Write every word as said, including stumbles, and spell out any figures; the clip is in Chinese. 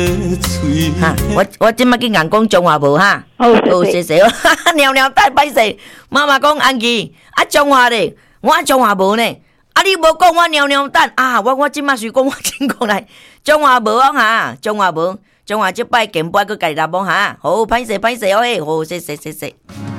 哈，我我今麦去硬讲中华无哈， 好， 谢谢，尿尿带歹势，妈妈讲安琪，啊中华咧，我中华无呢，啊你无讲我尿尿蛋啊，我我今麦是讲我真讲来，中华无哦哈，中华无，中华即摆健步佫家己拿无哈，好歹势歹势哦嘿，好谢谢谢谢。